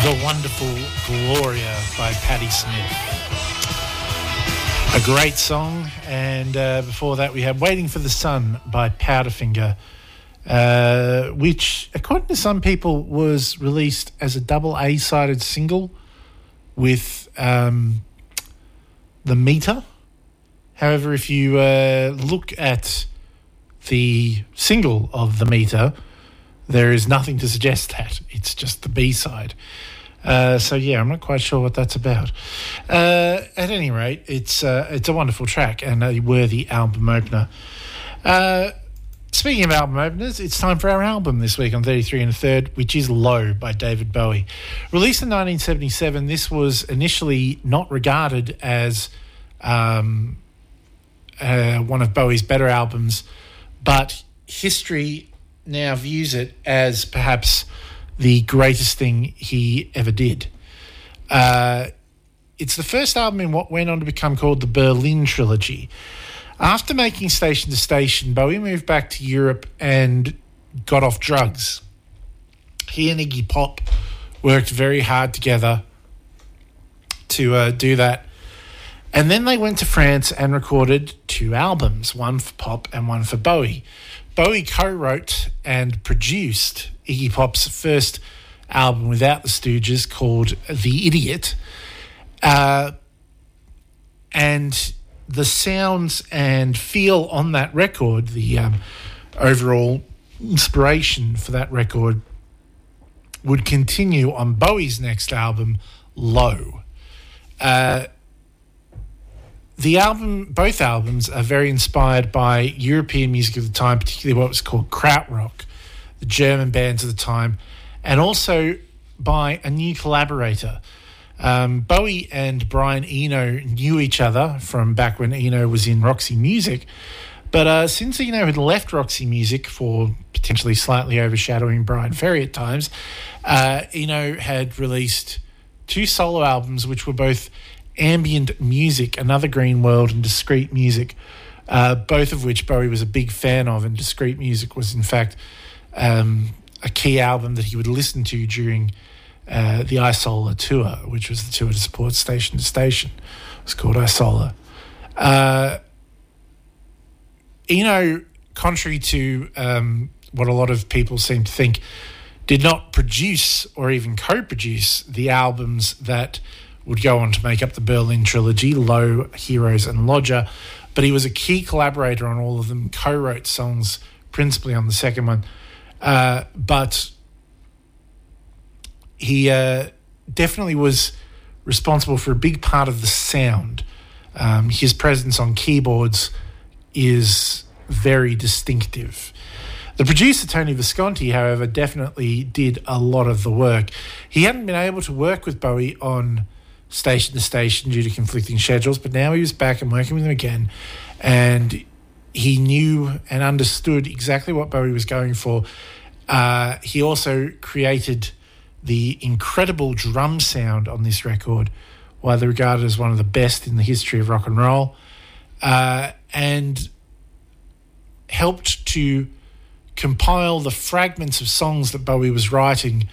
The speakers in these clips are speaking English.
The Wonderful Gloria by Patti Smith. A great song. And before that we had Waiting for the Sun by Powderfinger, which, according to some people, was released as a double A-sided single with The Meter. However, if you look at the single of The Meter, there is nothing to suggest that. It's just the B-side. So, yeah, I'm not quite sure what that's about. At any rate, it's a wonderful track and a worthy album opener. Speaking of album openers, it's time for our album this week on 33 and a Third, which is Low by David Bowie. Released in 1977, this was initially not regarded as one of Bowie's better albums, but history now views it as perhaps the greatest thing he ever did. It's the first album in what went on to become called the Berlin Trilogy. After making Station to Station, Bowie moved back to Europe and got off drugs. He and Iggy Pop worked very hard together to do that. And then they went to France and recorded 2 albums, one for Pop and one for Bowie. Bowie co-wrote and produced Iggy Pop's first album without the Stooges, called The Idiot. And the sounds and feel on that record, the overall inspiration for that record, would continue on Bowie's next album, Low. Both albums are very inspired by European music of the time, particularly what was called krautrock, the German bands of the time, and also by a new collaborator. Bowie and Brian Eno knew each other from back when Eno was in Roxy Music, but since Eno had left Roxy Music for potentially slightly overshadowing Brian Ferry at times, Eno had released 2 solo albums which were both ambient music, Another Green World and Discreet Music, both of which Bowie was a big fan of, and Discreet Music was in fact a key album that he would listen to during the Isola tour, which was the tour to support Station to Station. It was called Isola. Eno, contrary to what a lot of people seem to think, did not produce or even co-produce the albums that would go on to make up the Berlin Trilogy, Low, Heroes and Lodger, but he was a key collaborator on all of them, co-wrote songs principally on the second one, but he definitely was responsible for a big part of the sound. His presence on keyboards is very distinctive. The producer, Tony Visconti, however, definitely did a lot of the work. He hadn't been able to work with Bowie on Station to Station due to conflicting schedules, but now he was back and working with him again, and he knew and understood exactly what Bowie was going for. He also created the incredible drum sound on this record, widely regarded as one of the best in the history of rock and roll, and helped to compile the fragments of songs that Bowie was writing,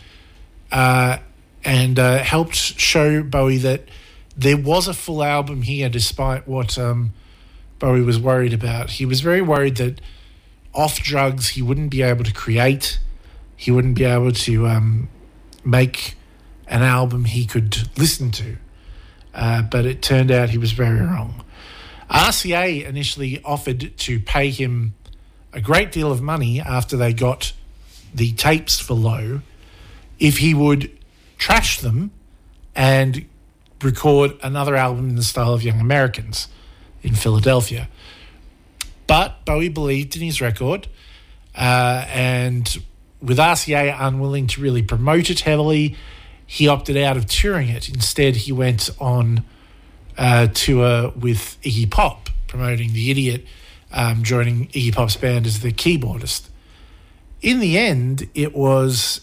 and helped show Bowie that there was a full album here, despite what Bowie was worried about. He was very worried that off drugs he wouldn't be able to create, he wouldn't be able to make an album he could listen to. But it turned out he was very wrong. RCA initially offered to pay him a great deal of money after they got the tapes for Low if he would trash them and record another album in the style of Young Americans in Philadelphia. But Bowie believed in his record, and with RCA unwilling to really promote it heavily, he opted out of touring it. Instead, he went on tour with Iggy Pop, promoting The Idiot, joining Iggy Pop's band as the keyboardist. In the end, it was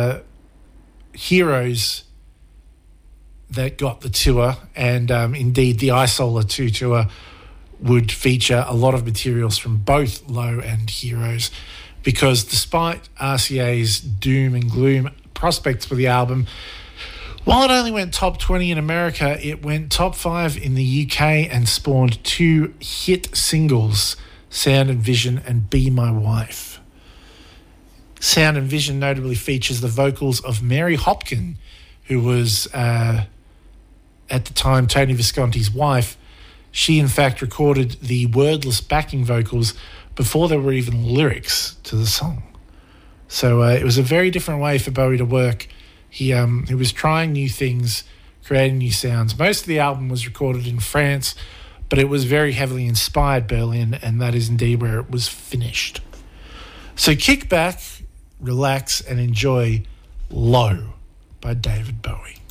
Heroes that got the tour, and indeed the Isola 2 tour would feature a lot of materials from both Low and Heroes, because despite RCA's doom and gloom prospects for the album, While it only went top 20 in America, it went top 5 in the UK and spawned 2 hit singles, Sound and Vision and Be My Wife. Sound and Vision notably features the vocals of Mary Hopkin, who was, at the time, Tony Visconti's wife. She, in fact, recorded the wordless backing vocals before there were even lyrics to the song. So it was a very different way for Bowie to work. He was trying new things, creating new sounds. Most of the album was recorded in France, but it was very heavily inspired Berlin, and that is indeed where it was finished. So kick back, relax, and enjoy Low by David Bowie.